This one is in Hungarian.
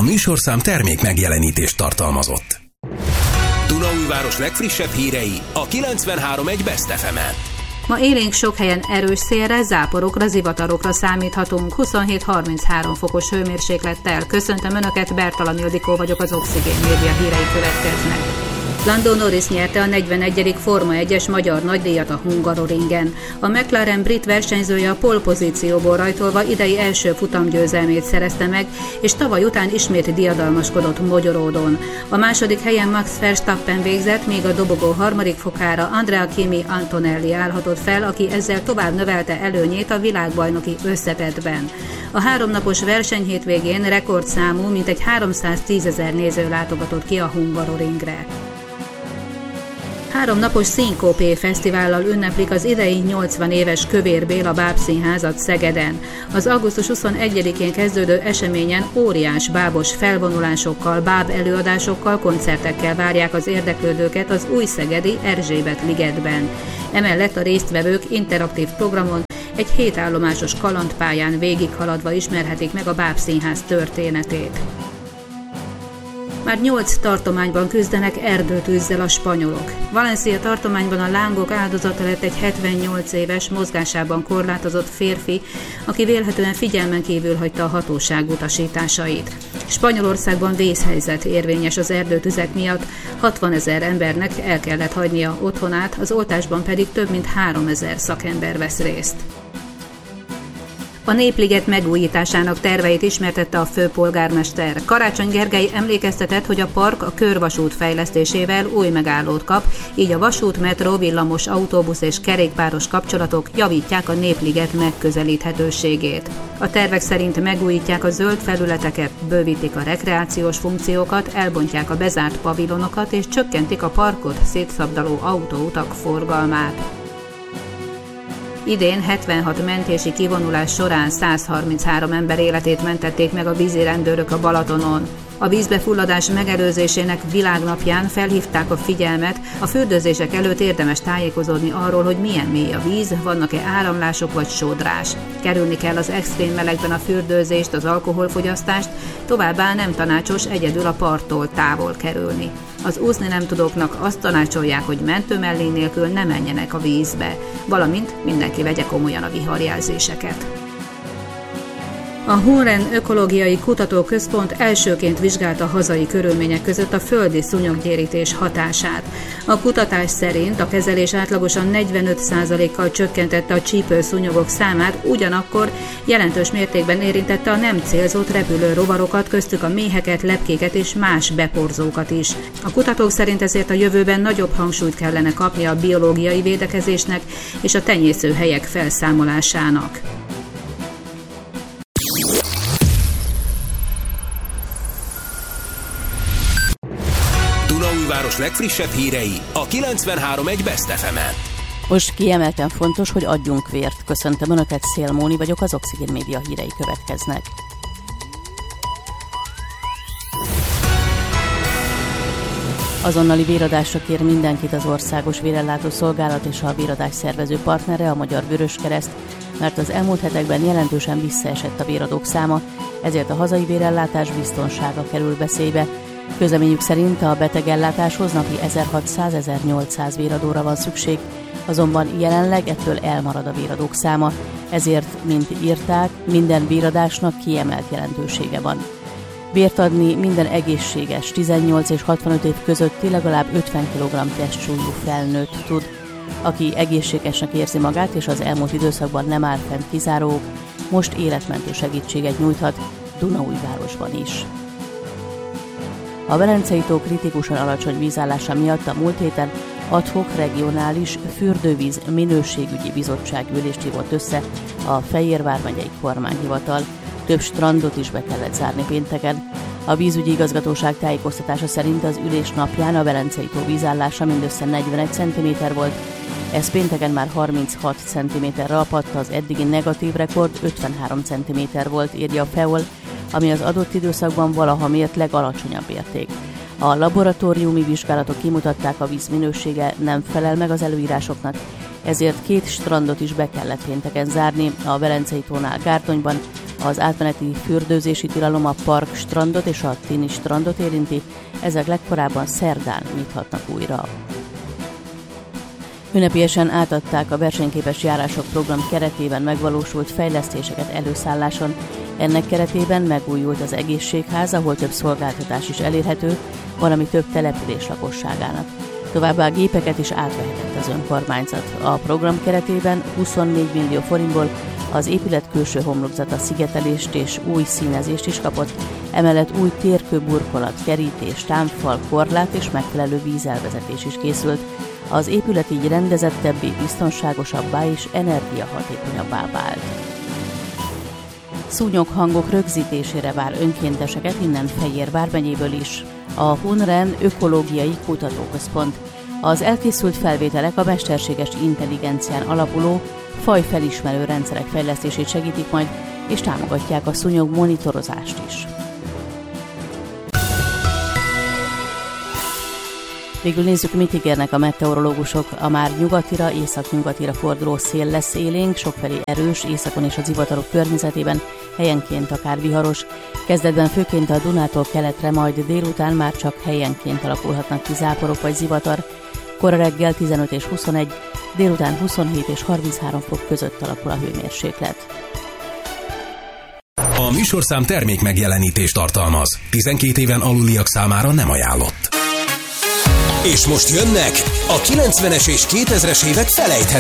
A műsorszám termék megjelenítést tartalmazott. Dunaújváros legfrissebb hírei a 93.1 Best FM-en. Ma élénk sok helyen erős szélre, záporokra, zivatarokra számíthatunk. 27-33 fokos hőmérséklettel. Köszöntöm Önöket, Bertalan Ildikó vagyok, az Oxigén Média hírei következnek. Lando Norris nyerte a 41. Forma 1-es magyar nagydíjat a Hungaroringen. A McLaren brit versenyzője a pole pozícióból rajtolva idei első futamgyőzelmét szerezte meg, és tavaly után ismét diadalmaskodott Mogyoródon. A második helyen Max Verstappen végzett, míg a dobogó harmadik fokára Andrea Kimi Antonelli állhatott fel, aki ezzel tovább növelte előnyét a világbajnoki összetettben. A háromnapos versenyhétvégén rekordszámú mintegy 310 000 néző látogatott ki a Hungaroringre. 3 napos Szinkópé fesztivállal ünneplik az idei 80 éves Kövér Béla bábszínházat Szegeden. Az augusztus 21-én kezdődő eseményen óriás bábos felvonulásokkal, báb előadásokkal, koncertekkel várják az érdeklődőket az új szegedi Erzsébet ligetben. Emellett a résztvevők interaktív programon egy 7 állomásos kalandpályán végighaladva ismerhetik meg a bábszínház történetét. Már 8 tartományban küzdenek erdőtűzzel a spanyolok. Valencia tartományban a lángok áldozata lett egy 78 éves, mozgásában korlátozott férfi, aki vélhetően figyelmen kívül hagyta a hatóság utasításait. Spanyolországban vészhelyzet érvényes az erdőtüzek miatt, 60 000 embernek el kellett hagynia otthonát, az oltásban pedig több mint 3 000 szakember vesz részt. A Népliget megújításának terveit ismertette a főpolgármester. Karácsony Gergely emlékeztetett, hogy a park a körvasút fejlesztésével új megállót kap, így a vasút, metró, villamos, autóbusz és kerékpáros kapcsolatok javítják a Népliget megközelíthetőségét. A tervek szerint megújítják a zöld felületeket, bővítik a rekreációs funkciókat, elbontják a bezárt pavilonokat és csökkentik a parkot szétszabdaló autóutak forgalmát. Idén 76 mentési kivonulás során 133 ember életét mentették meg a vízirendőrök a Balatonon. A vízbefulladás megelőzésének világnapján felhívták a figyelmet, a fürdőzések előtt érdemes tájékozódni arról, hogy milyen mély a víz, vannak-e áramlások vagy sodrás. Kerülni kell az extrém melegben a fürdőzést, az alkoholfogyasztást, továbbá nem tanácsos egyedül a parttól távol kerülni. Az úszni nem tudóknak azt tanácsolják, hogy mentőmellény nélkül ne menjenek a vízbe, valamint mindenki vegye komolyan a viharjelzéseket. A Hunren Ökológiai Kutatóközpont elsőként vizsgálta hazai körülmények között a földi szúnyoggyérítés hatását. A kutatás szerint a kezelés átlagosan 45%-kal csökkentette a csípőszúnyogok számát, ugyanakkor jelentős mértékben érintette a nem célzott repülő rovarokat, köztük a méheket, lepkéket és más beporzókat is. A kutatók szerint ezért a jövőben nagyobb hangsúlyt kellene kapni a biológiai védekezésnek és a tenyészőhelyek felszámolásának. Dunaújváros legfrissebb hírei a 93.1 Best FM-en. Most kiemelten fontos, hogy adjunk vért. Köszöntöm Önöket, Szél Móni vagyok, az Oxigén Média hírei következnek. Azonnali véradásra kér mindenkit az Országos Vérellátó Szolgálat és a véradás szervező partnere, a Magyar Vöröskereszt, mert az elmúlt hetekben jelentősen visszaesett a véradók száma, ezért a hazai vérellátás biztonsága kerül veszélybe. Közleményük szerint a betegellátáshoz napi 1600-1800 véradóra van szükség, azonban jelenleg ettől elmarad a véradók száma, ezért, mint írták, minden véradásnak kiemelt jelentősége van. Vért adni minden egészséges, 18 és 65 év közötti legalább 50 kg testsúlyú felnőtt tud. Aki egészségesnek érzi magát és az elmúlt időszakban nem áll fent kizárók, most életmentő segítséget nyújthat Dunaújvárosban is. A Velencei-tó kritikusan alacsony vízállása miatt a múlt héten ad hoc regionális fürdővíz minőségügyi bizottság ülést hívott össze a Fejér vármegyei kormányhivatal. Több strandot is be kellett zárni pénteken. A vízügyi igazgatóság tájékoztatása szerint az ülés napján a Velencei-tó vízállása mindössze 41 cm volt. Ez pénteken már 36 cm-re apadt, az eddigi negatív rekord 53 cm volt, írja a FEOL, ami az adott időszakban valaha mért legalacsonyabb érték. A laboratóriumi vizsgálatok kimutatták, a víz minősége nem felel meg az előírásoknak, ezért 2 strandot is be kellett pénteken zárni, a Velencei-tónál Gárdonyban, Az átmeneti fürdőzési tilalom a Park strandot és a Tini strandot érinti, ezek legkorábban szerdán nyithatnak újra. Ünnepiesen átadták a versenyképes járások program keretében megvalósult fejlesztéseket előszálláson. Ennek keretében megújult az egészségház, ahol több szolgáltatás is elérhető, valami több település lakosságának. Továbbá gépeket is átvehetett az önkormányzat. A program keretében 24 millió forintból az épület külső homlokzata szigetelést és új színezést is kapott, emellett új térkőburkolat, kerítés, támfal, korlát és megfelelő vízelvezetés is készült. Az épület így rendezettebbé, biztonságosabbá és energiahatékonyabbá vált. Szúnyoghangok rögzítésére vár önkénteseket innen Fejér vármegyéből is. A Hunren Ökológiai Kutatóközpont. Az elkészült felvételek a mesterséges intelligencián alapuló fajfelismerő rendszerek fejlesztését segítik majd, és támogatják a szúnyog monitorozást is. Végül nézzük, mit ígérnek a meteorológusok. A már nyugatira, északnyugatira forduló szél lesz élénk, sokfelé erős, északon és a zivatarok környezetében, helyenként akár viharos. Kezdetben főként a Dunától keletre, majd délután már csak helyenként alakulhatnak ki záporok vagy zivatar. Kora reggel 15 és 21, délután 27 és 33 fok között alakul a hőmérséklet. A műsorszám termék megjelenítést tartalmaz. 12 éven aluliak számára nem ajánlott. És most jönnek a 90-es és 2000-es évek felejthetetlen